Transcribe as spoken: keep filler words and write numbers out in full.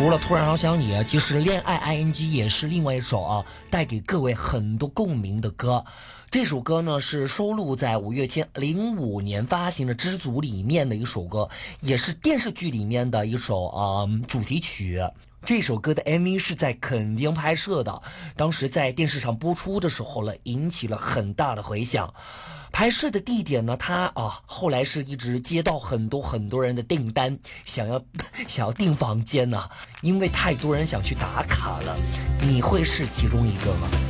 除了突然好想你，其实恋爱 I N G 也是另外一首啊，带给各位很多共鸣的歌。这首歌呢是收录在五月天零五年发行的《知足》里面的一首歌，也是电视剧里面的一首啊、嗯、主题曲。这首歌的 M V 是在垦丁拍摄的，当时在电视上播出的时候呢，引起了很大的回响。拍摄的地点呢，他啊后来是一直接到很多很多人的订单，想要想要订房间呢、啊，因为太多人想去打卡了。你会是其中一个吗？